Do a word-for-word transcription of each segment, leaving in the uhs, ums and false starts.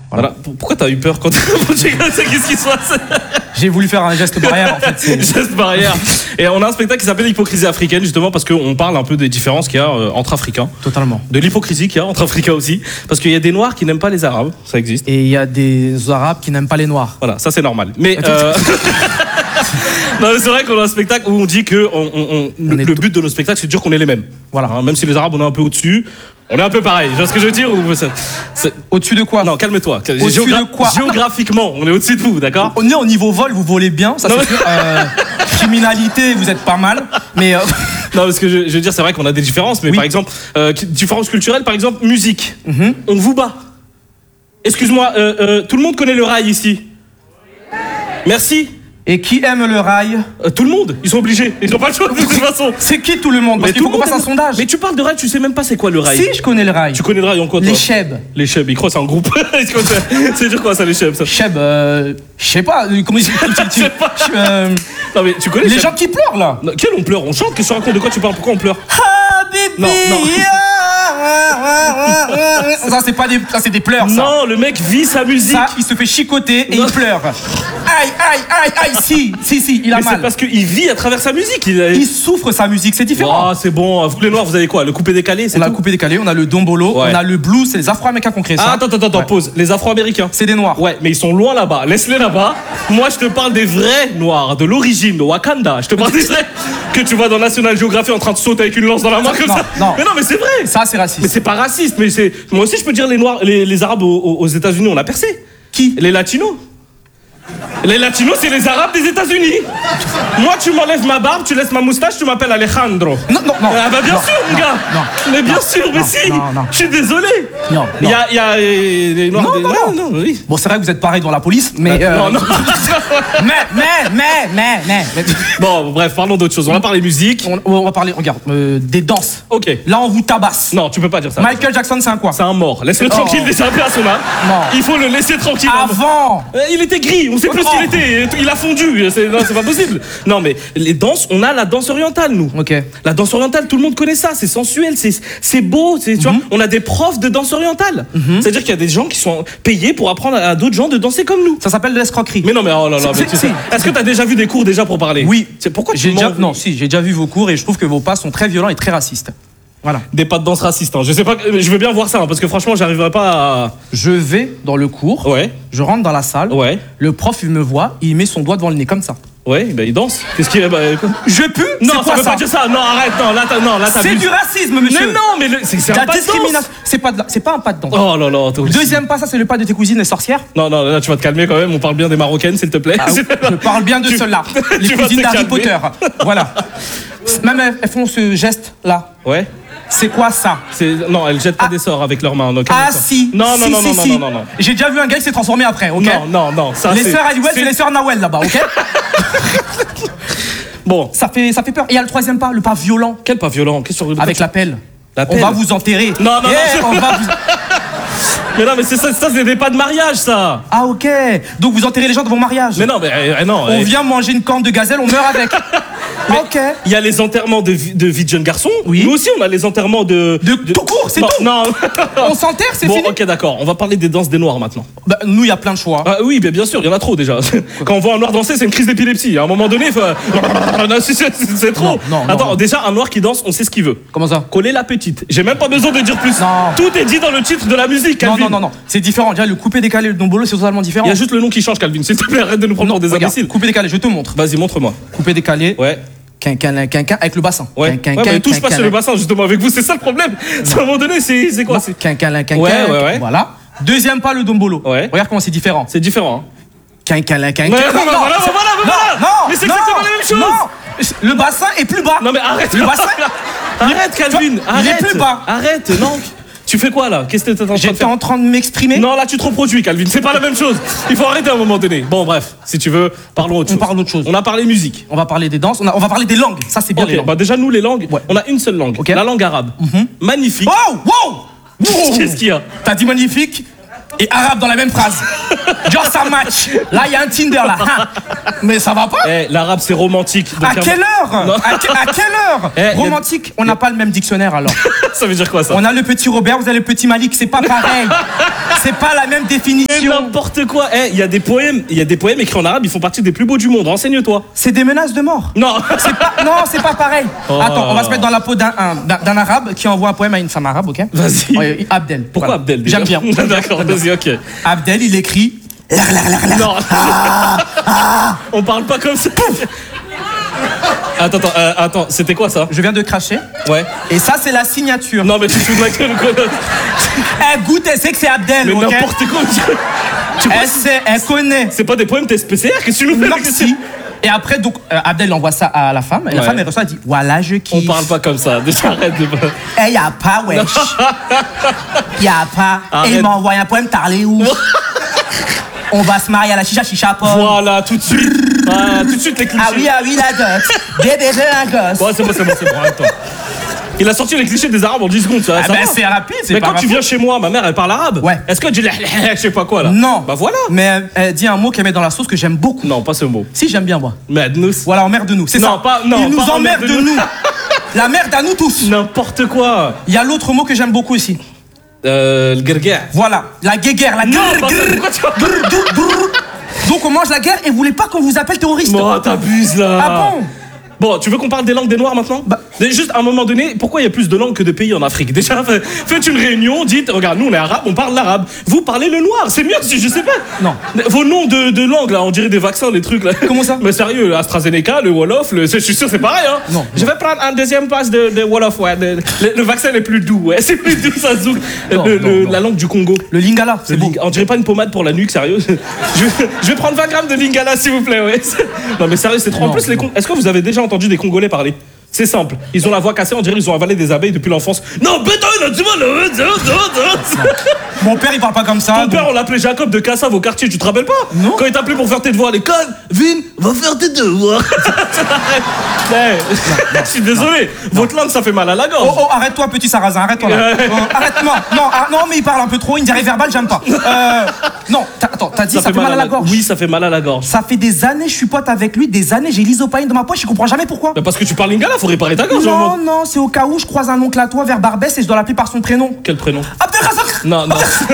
Voilà. Voilà. Pourquoi t'as eu peur quand t'as répondu comme ça? Qu'est-ce qui se passe? J'ai voulu faire un geste barrière en fait. Geste barrière. Et on a un spectacle qui s'appelle l'hypocrisie africaine, justement parce qu'on parle un peu des différences qu'il y a euh, entre Africains. Totalement. De l'hypocrisie qu'il y a entre Africains aussi. Parce qu'il y a des Noirs qui n'aiment pas les Arabes, ça existe. Et il y a des Arabes qui n'aiment pas les Noirs. Voilà, ça c'est normal. Mais... Euh... non mais c'est vrai qu'on a un spectacle où on dit que on, on, on, on le, le but de nos spectacles c'est de dire qu'on est les mêmes. Voilà. Hein, même si les Arabes on est un peu au-dessus, on est un peu pareil. Tu vois ce que je veux dire ou c'est, c'est... Au-dessus de quoi? Non, calme-toi. Au-dessus Géogra- de quoi? Géographiquement, on est au-dessus de vous, d'accord? On est au niveau vol, vous volez bien, ça non, c'est sûr. Euh, criminalité, vous êtes pas mal, mais... Euh... Non, parce que je, je veux dire, c'est vrai qu'on a des différences, mais oui. Par exemple, euh, différences culturelles, par exemple, musique. Mm-hmm. On vous bat. Excuse-moi, euh, euh, tout le monde connaît le rail ici? Merci. Et qui aime le rail? euh, Tout le monde, ils sont obligés, ils n'ont pas le choix de toute façon. C'est qui tout le monde? Parce qu'il faut qu'on fasse un sondage. Mais tu parles de rail, tu sais même pas c'est quoi le rail. Si, je connais le rail. Tu connais le rail en quoi toi? Les chebs. Les chebs, ils croient c'est un groupe. C'est dire quoi ça les chebs ça? Cheb, euh, je sais pas, comment ils Je sais pas. euh, Non mais tu connais les gens qui pleurent là? Non, quel on pleure? On chante, qu'est-ce que tu racontes? De quoi tu parles? Pourquoi on pleure? Ah bébé. Non, non. Ça c'est pas des, ça c'est des pleurs ça. Non, le mec vit sa musique. Ça, il se fait chicoter et non. Il pleure. Aïe, aïe, aïe, aïe, si, si, si, il a mais mal. C'est parce qu'il vit à travers sa musique. Il, a... il souffre sa musique, c'est différent. Ah, c'est bon. Vous les Noirs, vous avez quoi? Le coupé décalé, c'est On tout? a le coupé décalé, on a le dombolo, ouais. On a le blues, c'est les Afro-Américains qu'on crée ça. Ah, attends, attends, attends, ouais. Pause. Les Afro-Américains. C'est des Noirs. Ouais, mais ils sont loin là-bas. Laisse-les là-bas. Moi, je te parle des vrais Noirs, de l'origine, de Wakanda. Je te parle des vrais que tu vois dans National Geographic en train de sauter avec une lance dans la main comme non, ça. Non. Mais non, mais c'est vrai. Ça, c'est raciste. Mais c'est pas raciste. Mais c'est moi aussi, je peux dire les Noirs, les, les Arabes aux, aux États-Unis, on a percé. Qui? Les Latinos. Les Latinos, c'est les Arabes des États-Unis. Moi, tu m'enlèves ma barbe, tu laisses ma moustache, tu m'appelles Alejandro. Non, non, non. Ah bah bien non, sûr, non, mon gars. Non, mais bien non, sûr, non, mais si. Non, non. Je suis désolé. Non, non. Il y a, il y a euh, les Noirs. Non, des... non, non, non, non, oui. Bon, c'est vrai que vous êtes pareil devant la police, mais. Euh, euh... Non, non. mais, mais, mais, mais, mais, mais. Bon, bref, parlons d'autre chose. On va parler musique. On, on va parler, regarde, euh, des danses. Ok. Là, on vous tabasse. Non, tu peux pas dire ça. Michael Jackson, c'est un quoi? C'est un mort. Laisse-le oh. tranquille, déjà à son âme. Non. Il faut le laisser tranquille. Avant. Euh, il était gris. On sait plus oh. ce qu'il était. Il a fondu. C'est, non, c'est pas possible. Non, mais les danses, on a la danse orientale, nous. Ok. La danse orientale, tout le monde connaît ça. C'est sensuel, c'est, c'est beau. C'est, tu mm-hmm. vois, on a des profs de danse orientale. Mm-hmm. C'est-à-dire qu'il y a des gens qui sont payés pour apprendre à d'autres gens de danser comme nous. Ça s'appelle de l'escroquerie. Mais non, mais oh là là. Mais tu sais, est-ce que t'as déjà vu des cours déjà pour parler? Oui. C'est pourquoi tu j'ai déjà, m'en... Non, si, j'ai déjà vu vos cours et je trouve que vos pas sont très violents et très racistes. Voilà. Des pas de danse racistes. Hein. Je sais pas, je veux bien voir ça hein, parce que franchement, j'arriverai pas à. Je vais dans le cours. Ouais. Je rentre dans la salle. Ouais. Le prof, il me voit, il met son doigt devant le nez comme ça. Ouais, bah il danse. Qu'est-ce qu'il bah, Je pue? Non, ça veut pas dire ça. Non, arrête. Non, là, t'as, non, là, t'as c'est du racisme, monsieur. Mais non, mais le, c'est, c'est la un pas de discrimination. C'est pas, de la... c'est pas un pas de danse. Oh là là. Deuxième pas, ça c'est le pas de tes cousines les sorcières. Non, non, là tu vas te calmer quand même. On parle bien des Marocaines, s'il te plaît. Ah, je parle bien de ceux-là. Les cousines d'Harry Potter. Voilà. Même elles, elles font ce geste là. Ouais. C'est quoi ça? C'est... Non, elles jettent pas ah. des sorts avec leurs mains. Donc, ah si. Non, non, si, non, si, non, si. non, non, non, non. J'ai déjà vu un gars qui s'est transformé après, ok? Non, non, non. Ça, les c'est... sœurs Aliwell, c'est... c'est les sœurs Nawel là-bas, ok? Bon. Ça fait, ça fait peur. Et il y a le troisième pas, le pas violent. Quel pas violent? Qu'est-ce que... Avec la pelle. La pelle. On va vous enterrer. Non, non, yeah, non. On va vous... Mais non, mais c'est ça, ça, c'est des pas de mariage, ça. Ah, ok. Donc vous enterrez les gens de vos mariages. Mais non, mais euh, non. On euh... vient manger une corne de gazelle, on meurt avec. Mais ok. Il y a les enterrements de vie de, vie de jeunes garçons. Oui. Nous aussi, on a les enterrements de. De, de... tout court, c'est non, tout. Non. On s'enterre, c'est bon, fini. Ok, d'accord. On va parler des danses des Noirs maintenant. Bah, nous, il y a plein de choix. Ah, oui, bien, bien sûr, il y en a trop déjà. Quand on voit un Noir danser, c'est une crise d'épilepsie. À un moment donné, il faut... c'est, c'est, c'est trop. Non, non, Attends, non. déjà, un Noir qui danse, on sait ce qu'il veut. Comment ça? Coller la petite. J'ai même pas besoin de dire plus. Non. Tout est dit dans le titre de la musique, Calvin. Non, non, non, non. C'est différent. Déjà, le coupé décalé, le dombolo, c'est totalement différent. Il y a juste le nom qui change, Calvin. S'il te plaît, arrête de nous prendre non, pour des regarde, imbéciles. Coupé décalé, je te montre. Vas-y, montre-moi. Coupé décalé. Ouais. Quinquin, quinquin, avec le bassin. Ouais, quinquin, ouais mais touche pas sur le bassin, justement, avec vous, c'est ça le problème. C'est à un moment donné, c'est, c'est quoi? C'est... Quinquin, quinquin, ouais, ouais, ouais. Voilà. Deuxième pas, le dombolo. Ouais. Regarde comment c'est différent. C'est différent. Hein. Quinquin, quinquin. Non, non, non, voilà, voilà, voilà. Non, mais c'est non, exactement la même chose. Non, le bassin est plus bas. Non, mais arrête. Le bassin. Arrête, Calvin. Arrête. Il est plus bas. Arrête, non. Tu fais quoi là? Qu'est-ce que t'es en train de faire? J'étais en train de m'exprimer. Non, là tu te reproduis, Calvin. C'est pas la même chose. Il faut arrêter à un moment donné. Bon, bref, si tu veux, parlons autre chose. On parle d'autre chose. On a parlé musique. On va parler des danses. On, a, on va parler des langues. Ça, c'est bien. Okay. Les langues. Bah déjà nous les langues, ouais. On a une seule langue. Okay. La langue arabe. Mm-hmm. Magnifique. Wow, wow, wow. Qu'est-ce qu'il y a? T'as dit magnifique et arabe dans la même phrase. Genre, ça match. Là, il y a un Tinder, là. Hein. Mais ça va pas. Eh, l'arabe, c'est romantique. À quelle heure à, que, à quelle heure Eh, romantique, a... on n'a pas le même dictionnaire, alors. Ça veut dire quoi, ça? On a le petit Robert, vous avez le petit Malik, c'est pas pareil. C'est pas la même définition. Mais n'importe quoi. Eh, il y a des poèmes, il y a des poèmes écrits en arabe, ils font partie des plus beaux du monde. Renseigne-toi. C'est des menaces de mort. Non. C'est pas, non, c'est pas pareil. Oh. Attends, on va se mettre dans la peau d'un, d'un, d'un arabe qui envoie un poème à une femme arabe, ok? Vas-y. Ouais, Abdel. Pourquoi voilà. Abdel déjà? J'aime bien. D'accord, vas-y, ok. Abdel, il écrit. Non. On parle pas comme ça. Attends, attends, euh, attends, c'était quoi ça? Je viens de cracher. Ouais. Et ça, c'est la signature. Non, mais tu te fous de ma gueule ou quoi? Elle goûte, elle sait que c'est Abdel. Mais ok n'importe quoi. Tu elle sait, elle connaît. C'est pas des poèmes T S P C R que tu nous fais? Non, si. Et après, donc, euh, Abdel envoie ça à la femme. Et la ouais. femme, elle reçoit, elle dit voilà, je kiffe. On parle pas comme ça. Déjà, arrête de. Eh, y a pas, wesh. Y a pas. Arrête. Et il m'a envoyé un poème, t'as allé où? On va se marier à la chicha, chicha pomme. Voilà, tout de suite. Voilà, tout de suite les clichés. Ah oui, ah oui, la dot. Bébé de un gosse. Ouais, c'est bon, c'est bon, c'est bon, arrête-toi. Il a sorti les clichés des arabes en dix secondes, ça, Ah ça ben va. c'est rapide, c'est Mais pas quand tu rapide. viens chez moi, ma mère, elle parle arabe. Ouais. Est-ce que tu dis je sais pas quoi là? Non. Bah voilà. Mais elle, elle dit un mot qu'elle met dans la sauce que j'aime beaucoup. Non, pas ce mot. Si, j'aime bien, moi. Madness. Voilà, emmerde-nous. C'est Non, ça. pas- non, Il nous pas emmerde de emmerde-nous. nous. La merde à nous tous. N'importe quoi. Il y a l'autre mot que j'aime beaucoup ici. Euh, le guerguer. Voilà, la guéguerre, la Non, guerre. pas ça, pourquoi tu vas- Grrr, grrr, grrr. Donc on mange la guerre et vous voulez pas qu'on vous appelle terroriste? Oh, t'abuses là. Ah bon? Bon, tu veux qu'on parle des langues des Noirs maintenant? Bah. Juste à un moment donné, pourquoi il y a plus de langues que de pays en Afrique? Déjà, fait- faites une réunion, dites, regarde, nous on est arabes, on parle l'arabe. Vous parlez le noir, c'est mieux, si je sais pas. Non. Vos noms de, de langues là, on dirait des vaccins, les trucs là. Comment ça? Mais sérieux, AstraZeneca, le Wolof, le, je suis sûr c'est pareil hein. Non. Je vais prendre un deuxième place de, de Wolof, ouais. de- le, le vaccin est plus doux, ouais. C'est plus doux, ça zouk. Non, Le- non, le- non. La langue du Congo. Le lingala, c'est Le bon. ling- On dirait pas une pommade pour la nuque, sérieux. je, vais, je vais prendre vingt grammes de lingala, s'il vous plaît, ouais. Non, mais sérieux, c'est trop. En Non, plus, les Cong- est-ce que vous avez déjà entendu des Congolais parler? C'est simple. Ils ont la voix cassée, on dirait qu'ils ont avalé des abeilles depuis l'enfance. Non, béton, tu vois, le. Mon père, il parle pas comme ça. Ton donc- père, on l'appelait Jacob de Cassav au quartier, tu te rappelles pas? Non. Quand il t'appelait pour faire tes devoirs à l'école, Vin, va faire tes devoirs. Ouais, je suis désolé. Votre langue, ça fait mal à la gorge. Oh, oh, arrête-toi, petit sarrasin, arrête-toi là. Ouais. Oh, arrête-moi. Non, ah, non, mais il parle un peu trop, une diarrhée verbale, j'aime pas. Euh, non, t'as- attends, t'as dit ça, fait mal à la gorge. Oui, ça fait mal à la gorge. Ça fait des années, je suis pote avec lui, des années, j'ai l'isopaïne dans ma poche, je comprends jamais pourquoi. Mais parce que tu parles lingala, faut réparer ta gorge. Non, vraiment. non, c'est au cas où je croise un oncle à toi vers Barbès et je dois l'appeler par son prénom. Quel prénom? Abdelrazak. Non, non.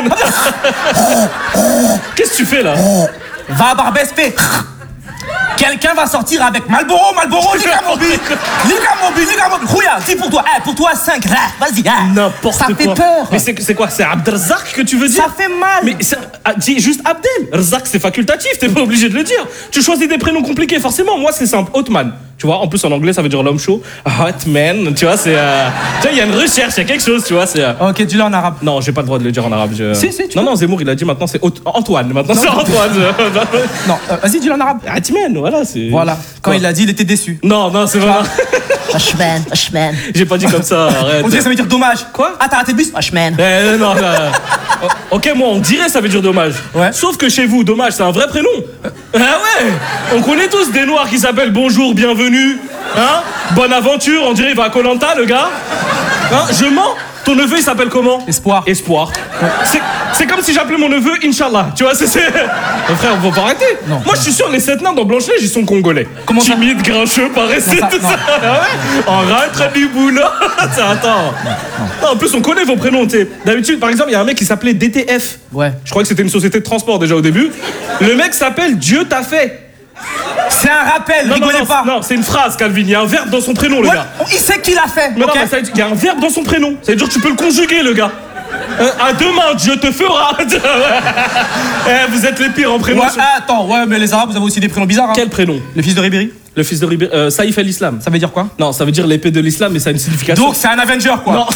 Qu'est-ce que tu fais là? Va à Barbès, fais. Quelqu'un va sortir avec Malboro, Malboro, Liga Mobi, Liga Mobi, Liga Mobi. Rouya, dis pour toi, eh, pour toi cinq, vas-y, hein. N'importe quoi. Ça fait peur. Mais c'est c'est quoi? C'est Abdelrazak que tu veux dire? Ça fait mal. Mais c'est- ah, dis juste Abdel. Razak, c'est facultatif, t'es pas obligé de le dire. Tu choisis des prénoms compliqués, forcément. Moi, c'est simple. Hotman. Tu vois, en plus en anglais, ça veut dire l'homme chaud. Hotman, tu vois, c'est. Euh... Tu vois, il y a une recherche, il y a quelque chose, tu vois. c'est. Euh... Ok, dis-le en arabe. Non, j'ai pas le droit de le dire en arabe. je- Si, si, tu Non, peux. non, Zemmour, il a dit maintenant c'est Haute- Antoine. Maintenant c'est Antoine. Non, euh, vas-y, dis-le en arabe. Hotman, voilà, c'est. Voilà. Quand Quoi il l'a dit, il était déçu. Non, non, c'est vraiment. Ashman, Ashman, J'ai pas dit comme ça, arrête. On dirait ça veut dire dommage. Quoi? Ah, t'as raté le bus? Ashman. Eh, non, non. Oh, ok, moi, on dirait ça veut dire dommage. Ouais. Sauf que chez vous, dommage, c'est un vrai prénom. Ah ouais. On connaît tous des noirs qui s'appellent bonjour, bienvenue. Hein? Bonne aventure, on dirait il va à Koh Lanta, le gars. Hein? Je mens. Ton neveu, il s'appelle comment? Espoir. Espoir. C'est- C'est comme si j'appelais mon neveu Inch'Allah. Tu vois, c'est. c'est- Mon frère, on va pas arrêter. Non. Moi, je suis sûr, les sept nains dans Blanche-Neige, ils sont congolais. Comment ça? Timide, grincheux, paresseux, Non, ça- tout non. ça. Ah ouais. En rentre du boulot. Attends. Non, en plus, on connaît vos prénoms, tu sais. D'habitude, par exemple, il y a un mec qui s'appelait D T F. Ouais. Je crois que c'était une société de transport déjà au début. Le mec s'appelle Dieu t'a fait. C'est un rappel, Non, non, rigolez non, pas. non, c'est une phrase, Calvin. Il y a un verbe dans son prénom, le Ouais, gars. il sait qui l'a fait. Mais ok non, mais ça veut dire- il y a un verbe dans son prénom. Ça veut dire que tu peux le conjuguer, le gars. Euh, à demain, Dieu te fera. Eh, vous êtes les pires en prénom. Ouais, ah, attends, ouais, mais les Arabes, vous avez aussi des prénoms bizarres. Hein. Quel prénom? Le fils de Ribéry, Le fils de Ribéry. Euh, Saïf el-Islam. ça veut dire quoi? Non, ça veut dire l'épée de l'islam, mais ça a une signification. Donc c'est un Avenger quoi. Non.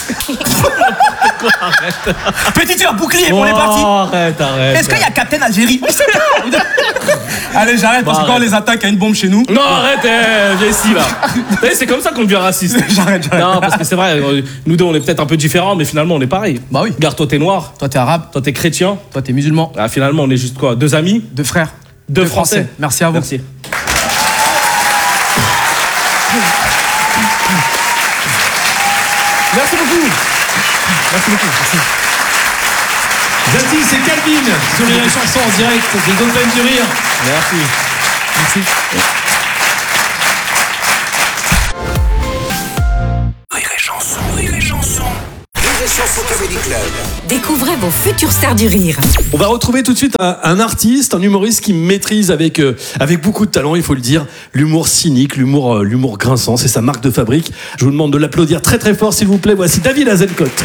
Petit tir bouclier, on est Oh, parti. arrête, arrête. Est-ce qu'il y a Captain Algérie? On sait pas. Allez, j'arrête parce que Bah, quand on arrête. les attaque, il y a une bombe chez nous. Non, arrête, eh, viens ici, là. Vous savez, c'est comme ça qu'on devient raciste. J'arrête, j'arrête. Non, parce que c'est vrai, euh, nous deux, on est peut-être un peu différents, mais finalement, on est pareil. Bah oui. Regarde, toi, t'es noir. Toi, t'es arabe, Toi, t'es chrétien. toi, t'es musulman. Ah, finalement, on est juste quoi? Deux amis? Deux frères. Deux Français. Merci à vous. Merci. Merci beaucoup. Merci beaucoup. Merci. Baptiste et Calvin sur les chansons en direct des Golden du Rire. Merci. Merci. Rire et chanson, rire et chanson. Rire et chanson Comedy Club. Découvrez vos futurs stars du rire. On va retrouver tout de suite un, un artiste, un humoriste qui maîtrise avec, euh, avec beaucoup de talent, il faut le dire, l'humour cynique, l'humour, euh, l'humour grinçant, c'est sa marque de fabrique. Je vous demande de l'applaudir très très fort s'il vous plaît. Voici David Azencote.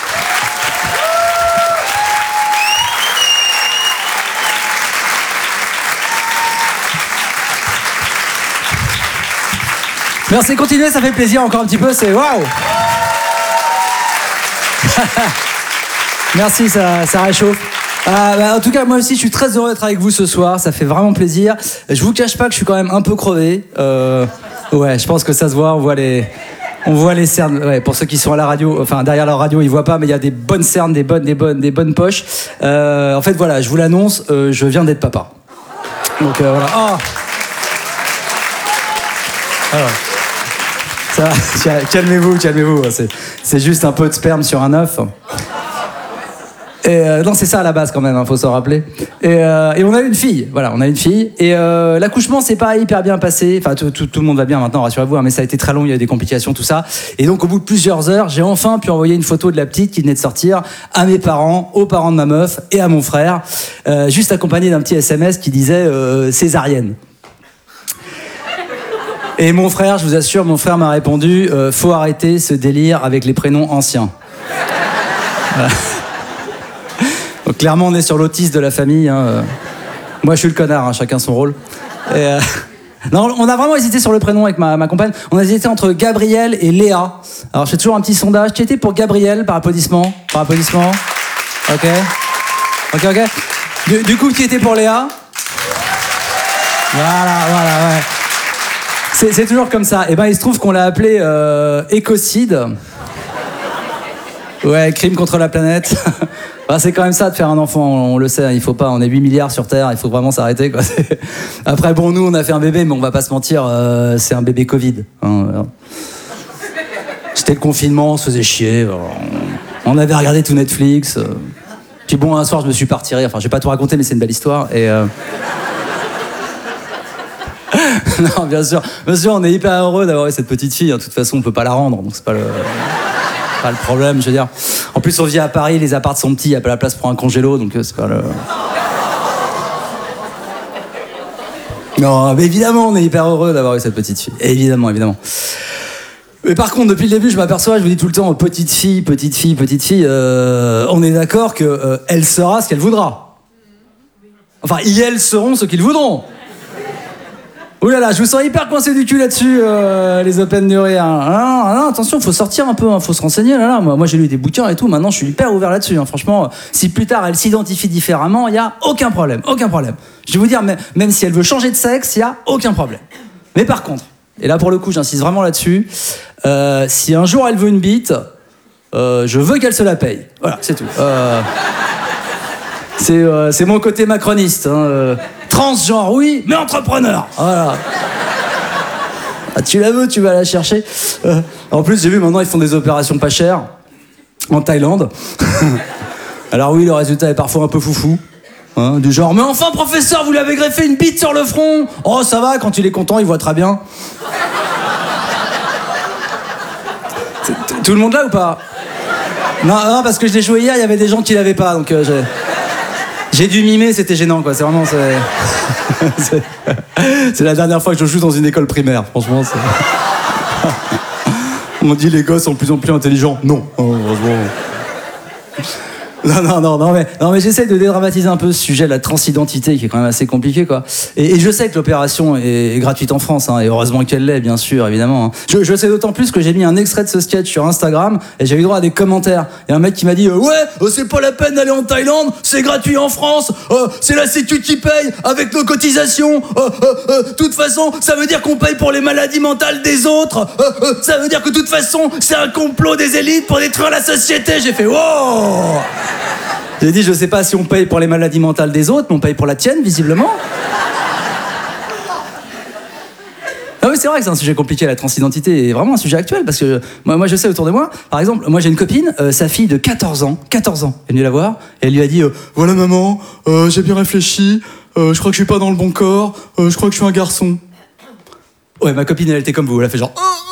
Merci, continuez, ça fait plaisir encore un petit peu, c'est waouh. Merci, ça, ça réchauffe. Euh, bah, en tout cas, moi aussi, je suis très heureux d'être avec vous ce soir. Ça fait vraiment plaisir. Je vous cache pas que je suis quand même un peu crevé. Euh, ouais, je pense que ça se voit. On voit les, on voit les cernes. Ouais, pour ceux qui sont à la radio, enfin derrière leur radio, ils voient pas, mais il y a des bonnes cernes, des bonnes, des bonnes, des bonnes poches. Euh, en fait, voilà, je vous l'annonce, euh, je viens d'être papa. Donc euh, voilà. Oh. Alors. Ça, calmez-vous, calmez-vous. C'est, c'est juste un peu de sperme sur un œuf. Et euh, non, c'est ça à la base quand même, hein, faut s'en rappeler. Et, euh, et on a une fille, voilà, on a une fille. Et euh, l'accouchement, c'est pas hyper bien passé. Enfin, tout, tout, tout le monde va bien maintenant, rassurez-vous. Hein, mais ça a été très long, il y a eu des complications, tout ça. Et donc, au bout de plusieurs heures, j'ai enfin pu envoyer une photo de la petite qui venait de sortir à mes parents, aux parents de ma meuf et à mon frère, euh, juste accompagné d'un petit S M S qui disait euh, césarienne. Et mon frère, je vous assure, mon frère m'a répondu euh, faut arrêter ce délire avec les prénoms anciens. Voilà. Donc clairement, on est sur l'autiste de la famille. Hein. Moi, je suis le connard, hein, chacun son rôle. Et, euh... Non, on a vraiment hésité sur le prénom avec ma, ma compagne. On a hésité entre Gabriel et Léa. Alors, je fais toujours un petit sondage. Qui était pour Gabriel par applaudissement? Par applaudissement. Ok. Ok, ok. Du, du coup, qui était pour Léa? Voilà, voilà, ouais. C'est, c'est toujours comme ça. Et ben, il se trouve qu'on l'a appelé euh, écocide. Ouais, crime contre la planète. Bah, c'est quand même ça de faire un enfant, on, on le sait, il faut pas, on est huit milliards sur Terre, il faut vraiment s'arrêter, quoi. Après, bon, nous, on a fait un bébé, mais on va pas se mentir, euh, c'est un bébé Covid. Hein, voilà. C'était le confinement, on se faisait chier, on, on avait regardé tout Netflix. Euh. Puis bon, un soir, je me suis pas retiré, enfin, je vais pas tout raconter, mais c'est une belle histoire, et... Euh... Non, bien sûr, bien sûr, on est hyper heureux d'avoir eu cette petite fille. De toute façon, on peut pas la rendre, donc c'est pas le, pas le problème. Je veux dire, en plus, on vit à Paris, les apparts sont petits, il y a pas la place pour un congélo, donc c'est pas le. Non, mais évidemment, on est hyper heureux d'avoir eu cette petite fille. Évidemment, évidemment. Mais par contre, depuis le début, je m'aperçois, je vous dis tout le temps, petite fille, petite fille, petite fille. Euh, on est d'accord que euh, elle sera ce qu'elle voudra. Enfin, ils, elles seront ce qu'ils voudront. Ouh là là, je vous sens hyper coincé du cul là-dessus, euh, les open du rire. Ah, non, non, attention, faut sortir un peu, hein, faut se renseigner. Là, là. Moi, moi, j'ai lu des bouquins et tout, maintenant je suis hyper ouvert là-dessus. Hein. Franchement, si plus tard elle s'identifie différemment, il n'y a aucun problème, aucun problème. Je vais vous dire, même, même si elle veut changer de sexe, il n'y a aucun problème. Mais par contre, et là pour le coup, j'insiste vraiment là-dessus, euh, si un jour elle veut une bite, euh, je veux qu'elle se la paye. Voilà, c'est tout. Euh... C'est, euh, c'est mon côté macroniste. Hein, euh, transgenre, oui, mais entrepreneur. Voilà. Ah, tu la veux, tu vas la chercher. Euh, en plus, j'ai vu maintenant, ils font des opérations pas chères en Thaïlande. Alors oui, le résultat est parfois un peu foufou. Hein, du genre, mais enfin, professeur, vous lui avez greffé une bite sur le front. Oh, ça va, quand il est content, il voit très bien. Tout le monde là ou pas? Non, non, parce que je l'ai joué hier, il y avait des gens qui l'avaient pas, donc euh, j'ai... J'ai dû mimer, c'était gênant, quoi. C'est vraiment... C'est... c'est... c'est la dernière fois que je joue dans une école primaire, franchement. C'est... On dit les gosses sont de plus en plus intelligents. Non, oh, franchement... Non, non, non, non, mais, non, mais j'essaie de dédramatiser un peu ce sujet de la transidentité qui est quand même assez compliqué, quoi. Et, et je sais que l'opération est, est gratuite en France, hein, et heureusement qu'elle l'est, bien sûr, évidemment. Hein. Je, je sais d'autant plus que j'ai mis un extrait de ce sketch sur Instagram et j'ai eu droit à des commentaires. Il y a un mec qui m'a dit euh, ouais, euh, c'est pas la peine d'aller en Thaïlande, c'est gratuit en France, euh, c'est la Sécu qui paye avec nos cotisations. De euh, euh, euh, toute façon, ça veut dire qu'on paye pour les maladies mentales des autres. Euh, euh, ça veut dire que de toute façon, c'est un complot des élites pour détruire la société. J'ai fait wow. J'ai dit, je sais pas si on paye pour les maladies mentales des autres, mais on paye pour la tienne, visiblement. Ah oui, c'est vrai que c'est un sujet compliqué, la transidentité est vraiment un sujet actuel parce que moi, moi je sais autour de moi, par exemple, moi j'ai une copine, euh, sa fille de quatorze ans, quatorze ans, elle est venue la voir et elle lui a dit euh, voilà maman, euh, j'ai bien réfléchi, euh, je crois que je suis pas dans le bon corps, euh, je crois que je suis un garçon. Ouais, ma copine elle était comme vous, elle a fait genre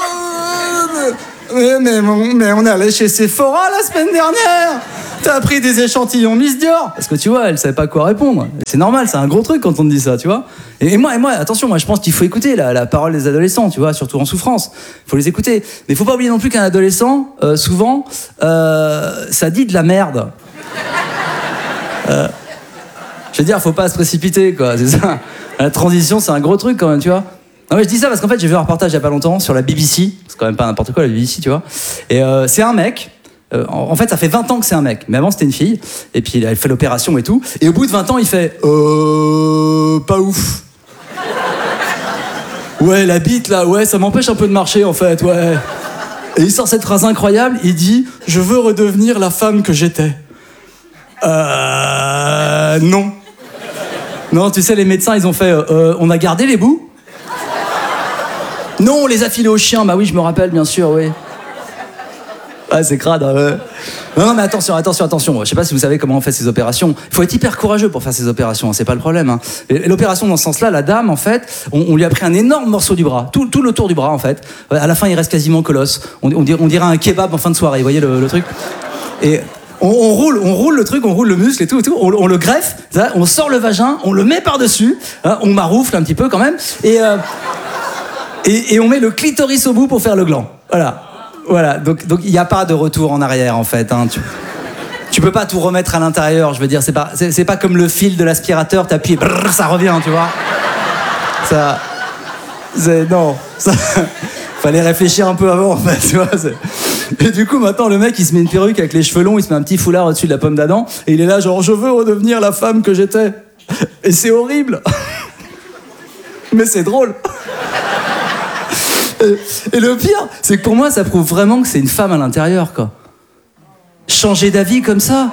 mais, mais, mais on est allé chez Sephora la semaine dernière. T'as pris des échantillons Miss Dior. Parce que tu vois, elle savait pas quoi répondre. C'est normal, c'est un gros truc quand on te dit ça, tu vois. Et, et moi, et moi, attention, moi je pense qu'il faut écouter la, la parole des adolescents, tu vois, surtout en souffrance. Il faut les écouter. Mais faut pas oublier non plus qu'un adolescent, euh, souvent, euh, ça dit de la merde. Euh, je veux dire, faut pas se précipiter, quoi, c'est ça. La transition, c'est un gros truc quand même, tu vois. Non mais je dis ça parce qu'en fait j'ai vu un reportage il y a pas longtemps sur la B B C, c'est quand même pas n'importe quoi la B B C, tu vois. Et euh, c'est un mec, euh, en fait ça fait vingt ans que c'est un mec, mais avant c'était une fille, et puis il a fait l'opération et tout, et au bout de vingt ans il fait euh... pas ouf. Ouais la bite là, ouais ça m'empêche un peu de marcher en fait, ouais. Et il sort cette phrase incroyable, il dit je veux redevenir la femme que j'étais. Euh... Non. Non tu sais les médecins ils ont fait euh, on a gardé les bouts. Non, on les a filés aux chiens. Bah oui, je me rappelle, bien sûr, oui. Ah, c'est crade, hein, ouais. Non, non, mais attention, attention, attention. Je sais pas si vous savez comment on fait ces opérations. Il faut être hyper courageux pour faire ces opérations, hein, c'est pas le problème. Hein. Et l'opération, dans ce sens-là, la dame, en fait, on, on lui a pris un énorme morceau du bras, tout, tout le tour du bras, en fait. À la fin, il reste quasiment que l'os. On, on, dirait, on dirait un kebab en fin de soirée, vous voyez le, le truc. Et on, on roule, on roule le truc, on roule le muscle et tout, et tout. On, on le greffe, ça, on sort le vagin, on le met par-dessus, hein, on maroufle un petit peu quand même, et... Euh, Et, et on met le clitoris au bout pour faire le gland. Voilà. Voilà. Donc, donc il n'y a pas de retour en arrière, en fait. Hein. Tu, tu peux pas tout remettre à l'intérieur. Je veux dire, c'est pas, c'est, c'est pas comme le fil de l'aspirateur, t'appuies, brrr, ça revient, tu vois. Ça. C'est, non. Ça, fallait réfléchir un peu avant, en fait, tu vois. C'est... Et du coup, maintenant, le mec, il se met une perruque avec les cheveux longs, il se met un petit foulard au-dessus de la pomme d'Adam, et il est là, genre, je veux redevenir la femme que j'étais. Et c'est horrible. Mais c'est drôle. Et le pire, c'est que pour moi, ça prouve vraiment que c'est une femme à l'intérieur, quoi. Changer d'avis comme ça.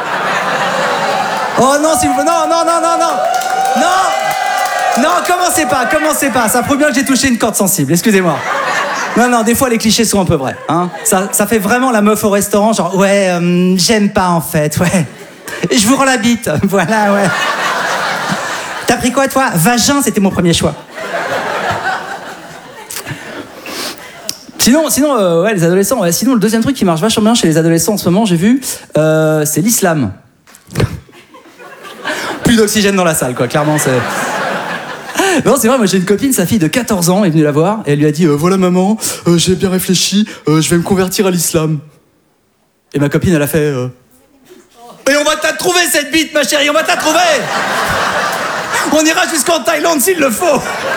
Oh non, s'il vous plaît, non, non, non, non, non. Non, non, commencez pas, commencez pas. Ça prouve bien que j'ai touché une corde sensible, excusez-moi. Non, non, des fois, les clichés sont un peu vrais. Hein. Ça, ça fait vraiment la meuf au restaurant, genre, ouais, euh, j'aime pas, en fait, ouais. Et je vous rends la bite, voilà, ouais. T'as pris quoi, toi? Vagin, c'était mon premier choix. Sinon, sinon euh, ouais, les adolescents, ouais, sinon, le deuxième truc qui marche vachement bien chez les adolescents en ce moment, j'ai vu, euh, c'est l'islam. Plus d'oxygène dans la salle, quoi, clairement, c'est... Non, c'est vrai, moi j'ai une copine, sa fille de quatorze ans, est venue la voir, et elle lui a dit euh, voilà maman, euh, j'ai bien réfléchi, euh, je vais me convertir à l'islam. Et ma copine, elle a fait... Euh... Et on va te la trouver, cette bite, ma chérie, on va te la trouver. On ira jusqu'en Thaïlande s'il le faut.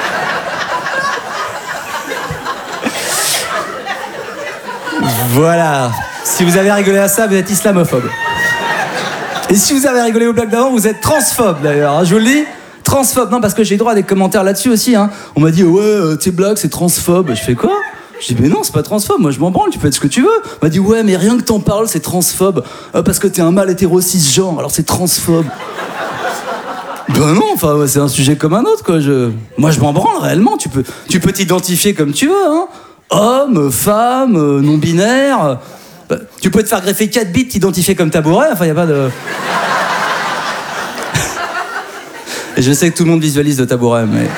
Voilà. Si vous avez rigolé à ça, vous êtes islamophobe. Et si vous avez rigolé aux blagues d'avant, vous êtes transphobe d'ailleurs. Je vous le dis, transphobe. Non, parce que j'ai le droit à des commentaires là-dessus aussi. Hein. On m'a dit, ouais, euh, tes blagues, c'est transphobe. Je fais quoi? Je dis, mais non, c'est pas transphobe. Moi, je m'en branle. Tu peux être ce que tu veux. On m'a dit, ouais, mais rien que t'en parles, c'est transphobe. Euh, parce que t'es un mâle hétéro cisgenre, alors c'est transphobe. Ben non, enfin, c'est un sujet comme un autre, quoi. Je... Moi, je m'en branle réellement. Tu peux, tu peux t'identifier comme tu veux, hein. Homme, femme, non-binaire. Bah, tu peux te faire greffer quatre bits, t'identifier comme tabouret. Enfin, y a pas de. Et je sais que tout le monde visualise le tabouret, mais.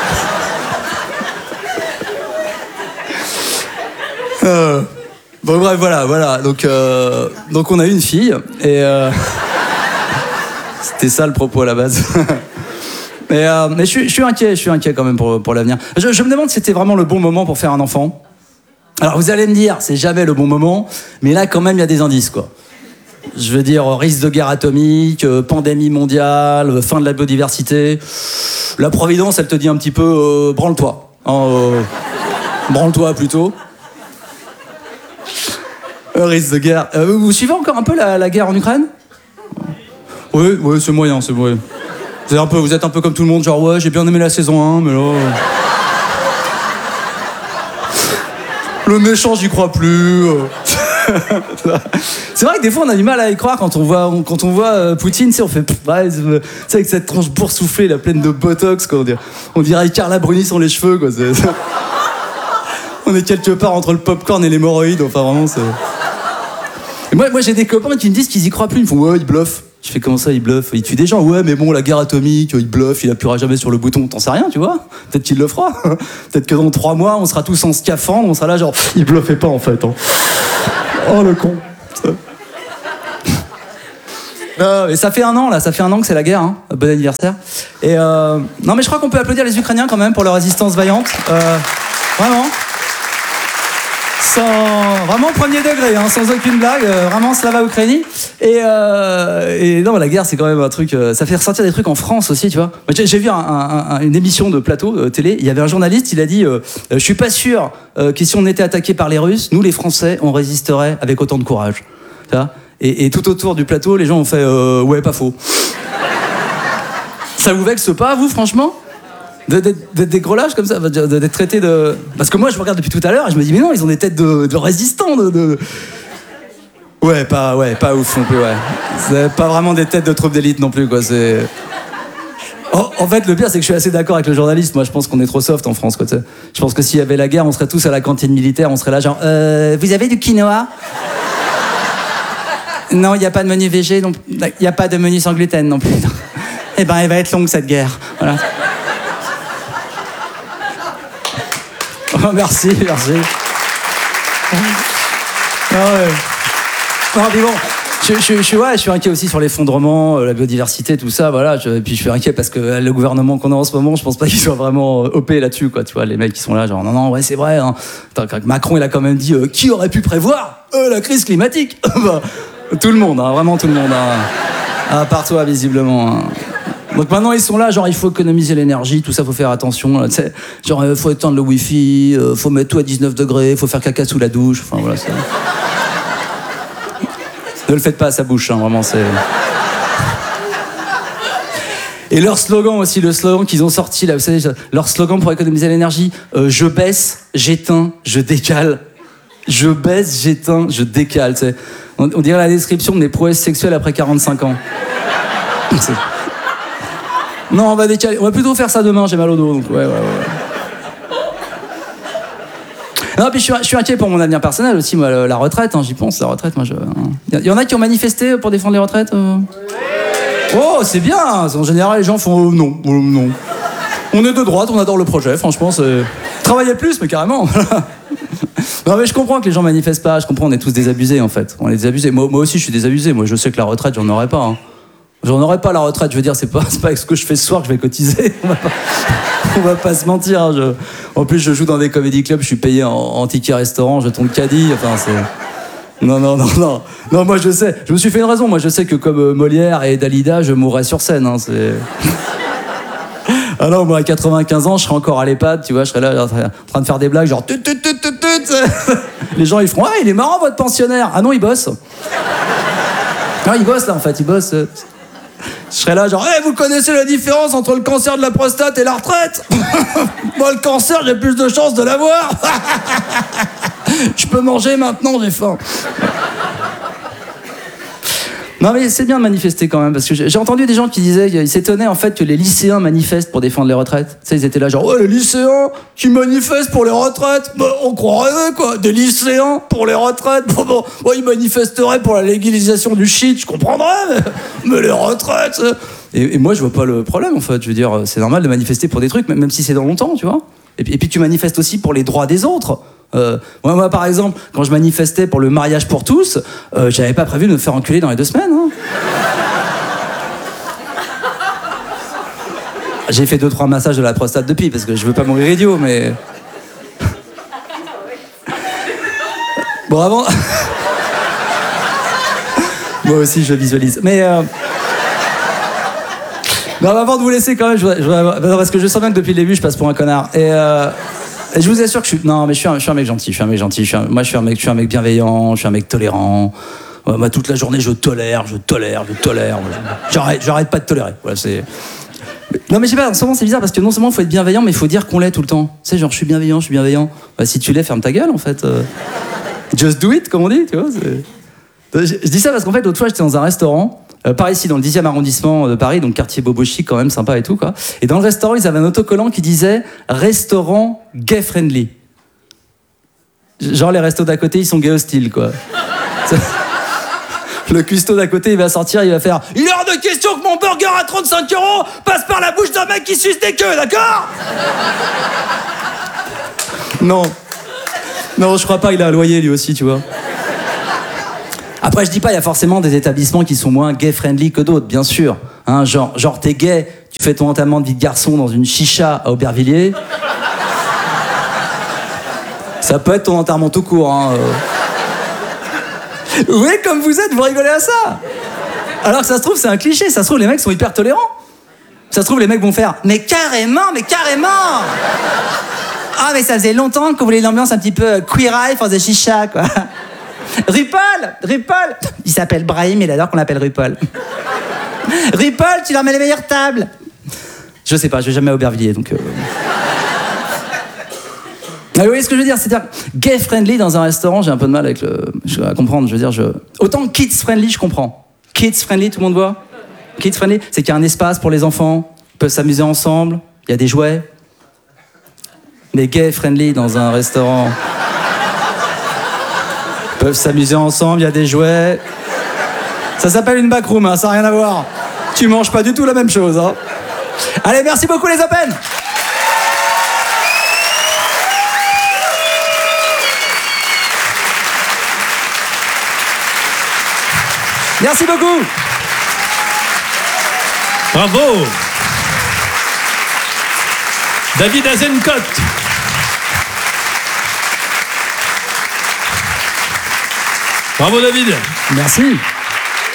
euh... Bon, bref, voilà, voilà. Donc, euh... donc, on a eu une fille, et. Euh... C'était ça le propos à la base. Mais, euh, mais je, suis, je suis inquiet, je suis inquiet quand même pour, pour l'avenir. Je, je me demande si c'était vraiment le bon moment pour faire un enfant. Alors vous allez me dire, c'est jamais le bon moment, mais là quand même il y a des indices, quoi. Je veux dire, risque de guerre atomique, pandémie mondiale, fin de la biodiversité. La Providence, elle te dit un petit peu, euh, branle-toi. Hein, euh, branle-toi plutôt. Un risque de guerre. Euh, vous suivez encore un peu la, la guerre en Ukraine? Oui, oui, c'est moyen, c'est moyen. Vous êtes, un peu, vous êtes un peu comme tout le monde, genre ouais, j'ai bien aimé la saison un, mais là... Le méchant, j'y crois plus. C'est vrai que des fois on a du mal à y croire quand on voit, on, quand on voit euh, Poutine, tu sais, on fait pff, ouais, c'est avec cette tranche boursouflée, la pleine de botox, quoi, on dirait, on dirait Carla Bruni sans les cheveux, quoi. C'est, c'est... On est quelque part entre le popcorn et l'hémorroïde, enfin vraiment c'est. Et moi, moi j'ai des copains qui me disent qu'ils y croient plus, ils me font ouais, il bluffe. Je fais comment ça, il bluffe? Il tue des gens, ouais, mais bon, la guerre atomique, il bluffe, il appuiera jamais sur le bouton, t'en sais rien, tu vois? Peut-être qu'il le fera. Peut-être que dans trois mois, on sera tous en scaphandre, on sera là genre, il bluffait pas en fait. Hein. Oh le con. Euh, et ça fait un an là, ça fait un an que c'est la guerre, hein. Bon anniversaire. Et euh, non mais je crois qu'on peut applaudir les Ukrainiens quand même pour leur résistance vaillante. Euh, vraiment. Sans, vraiment premier degré, hein, sans aucune blague, euh, vraiment Slava Ukraini. Et, euh, et non, la guerre, c'est quand même un truc. Euh, ça fait ressortir des trucs en France aussi, tu vois. J'ai, j'ai vu un, un, un, une émission de plateau euh, télé. Il y avait un journaliste, il a dit euh, je suis pas sûr euh, que si on était attaqué par les Russes, nous les Français, on résisterait avec autant de courage. Tu vois. Et, et tout autour du plateau, les gens ont fait euh, ouais, pas faux. Ça vous vexe pas, vous, franchement? D'être, d'être des grelages comme ça, d'être traités de... Parce que moi, je me regarde depuis tout à l'heure et je me dis, mais non, ils ont des têtes de, de résistants, de, de... Ouais, pas, ouais, pas ouf non plus, ouais. C'est pas vraiment des têtes de troupes d'élite non plus, quoi, c'est... Oh, en fait, le pire, c'est que je suis assez d'accord avec le journaliste. Moi, je pense qu'on est trop soft en France, quoi, tu sais. Je pense que s'il y avait la guerre, on serait tous à la cantine militaire, on serait là genre, euh, vous avez du quinoa? Non, il n'y a pas de menu végé, il n'y a pas de menu sans gluten non plus. Eh ben, elle va être longue, cette guerre, voilà. Oh, merci, merci. Ah ouais. Non, mais bon, je, je, je, je, ouais, je suis inquiet aussi sur l'effondrement, la biodiversité, tout ça, voilà. Je, et puis je suis inquiet parce que le gouvernement qu'on a en ce moment, je pense pas qu'il soit vraiment O P là-dessus, quoi. Tu vois, les mecs qui sont là, genre non, non, ouais, c'est vrai. Hein. Attends, Macron, il a quand même dit, euh, qui aurait pu prévoir euh, la crise climatique? Bah, tout le monde, hein, vraiment tout le monde. Hein. À part toi, visiblement. Hein. Donc maintenant ils sont là, genre il faut économiser l'énergie, tout ça, faut faire attention, tu sais, genre il faut éteindre le wifi, euh, faut mettre tout à dix-neuf degrés, faut faire caca sous la douche, enfin voilà, c'est... Ne le faites pas à sa bouche, hein, vraiment, c'est... Et leur slogan aussi, le slogan qu'ils ont sorti là, vous savez, leur slogan pour économiser l'énergie, euh, je baisse, j'éteins, je décale. Je baisse, j'éteins, je décale, tu sais. On, on dirait la description des prouesses sexuelles après quarante-cinq ans. C'est... Non, on va décaler. On va plutôt faire ça demain, j'ai mal au dos. Donc ouais, ouais, ouais. Non, puis je suis, je suis inquiet pour mon avenir personnel aussi, moi, la retraite, hein, j'y pense, la retraite, moi, je... Il y en a qui ont manifesté pour défendre les retraites euh... Oh, c'est bien. En général, les gens font euh, non, euh, non. On est de droite, on adore le projet, franchement, c'est... Travailler plus, mais carrément. Non, mais je comprends que les gens manifestent pas, je comprends, on est tous désabusés, en fait. On est désabusés. Moi, moi aussi, je suis désabusé. Moi, je sais que la retraite, j'en aurais pas, hein. J'en aurais pas la retraite, je veux dire, c'est pas, c'est pas avec ce que je fais ce soir que je vais cotiser. On va pas, on va pas se mentir. Hein, je... En plus, je joue dans des comédie clubs, je suis payé en, en ticket restaurant, je tombe caddie, enfin, c'est... Non, non, non, non. Non, moi, je sais, je me suis fait une raison. Moi, je sais que comme euh, Molière et Dalida, je mourrais sur scène, hein, c'est... Ah non, moi, à quatre-vingt-quinze ans, je serais encore à l'EHPAD, tu vois, je serais là, en train de faire des blagues, genre... Tut, tut, tut, tut, tut. Les gens, ils feront, ah, il est marrant, votre pensionnaire. Ah non, il bosse. Non, il bosse, là, en fait, il bosse... Je serais là genre, hey, vous connaissez la différence entre le cancer de la prostate et la retraite? Moi, le cancer, j'ai plus de chances de l'avoir. Je peux manger maintenant, j'ai faim. Non, mais c'est bien de manifester quand même, parce que j'ai entendu des gens qui disaient, ils s'étonnaient en fait que les lycéens manifestent pour défendre les retraites. Tu sais, ils étaient là genre, ouais, les lycéens qui manifestent pour les retraites, bah, on croirait quoi, des lycéens pour les retraites. Bon, bon, ouais, ils manifesteraient pour la légalisation du shit, je comprendrais, mais, mais les retraites. Et, et moi, je vois pas le problème en fait. Je veux dire, c'est normal de manifester pour des trucs, même si c'est dans longtemps, tu vois. Et puis, et puis tu manifestes aussi pour les droits des autres. Euh, moi, moi, par exemple, quand je manifestais pour le mariage pour tous, euh, j'avais pas prévu de me faire enculer dans les deux semaines. Hein. J'ai fait deux trois massages de la prostate depuis, parce que je veux pas mourir idiot, mais... Bon, avant... Moi aussi, je visualise. Mais... Euh... Non, avant de vous laisser, quand même, je voudrais, je voudrais... parce que je sens bien que depuis le début, je passe pour un connard. Et... Euh... Et je vous assure que je suis... Non, mais je suis un, je suis un mec gentil, je suis un mec gentil. Je suis un... Moi, je suis, un mec, je suis un mec bienveillant, je suis un mec tolérant. Euh, moi, toute la journée, je tolère, je tolère, je tolère. J'arrête, j'arrête pas de tolérer. Voilà, c'est... Non, mais je sais pas, en ce moment, c'est bizarre parce que non seulement il faut être bienveillant, mais il faut dire qu'on l'est tout le temps. Tu sais, genre, je suis bienveillant, je suis bienveillant. Bah, si tu l'es, ferme ta gueule, en fait. Euh... Just do it, comme on dit, tu vois. Je, je dis ça parce qu'en fait, l'autre fois, j'étais dans un restaurant, euh, par ici, dans le dixième arrondissement de Paris, donc quartier Bobo Chic, quand même, sympa et tout, quoi. Et dans le restaurant, ils avaient un autocollant qui disait « Restaurant gay-friendly ». Genre, les restos d'à côté, ils sont gay hostiles, quoi. Le cuistot d'à côté, il va sortir, il va faire « Il est hors de question que mon burger à trente-cinq euros passe par la bouche d'un mec qui suce des queues, d'accord ?» Non. Non, je crois pas, il a un loyer, lui aussi, tu vois. Après, je dis pas, il y a forcément des établissements qui sont moins gay-friendly que d'autres, bien sûr. Hein, genre, genre, t'es gay, tu fais ton entamement de vie de garçon dans une chicha à Aubervilliers. Ça peut être ton enterrement tout court, hein. Oui, comme vous êtes, vous rigolez à ça. Alors que ça se trouve, c'est un cliché. Ça se trouve, les mecs sont hyper tolérants. Ça se trouve, les mecs vont faire « Mais carrément, mais carrément !» Ah, mais ça faisait longtemps qu'on voulait une ambiance un petit peu queer eye for the chicha, quoi. RuPaul, RuPaul. Il s'appelle Brahim, il adore qu'on l'appelle RuPaul. RuPaul, tu leur mets les meilleures tables. Je sais pas, je vais jamais à Aubervilliers, donc... Euh... Ah, vous voyez ce que je veux dire? C'est-à-dire, gay-friendly dans un restaurant, j'ai un peu de mal avec le... Je, à comprendre, je veux dire, je... Autant kids-friendly, je comprends. Kids-friendly, tout le monde voit? Kids-friendly, c'est qu'il y a un espace pour les enfants, ils peuvent s'amuser ensemble, il y a des jouets. Mais gay-friendly dans un restaurant... Ils peuvent s'amuser ensemble, il y a des jouets. Ça s'appelle une backroom, hein, ça n'a rien à voir. Tu manges pas du tout la même chose. Hein. Allez, merci beaucoup les Open. Merci beaucoup. Bravo. David Azencott. Bravo David. Merci.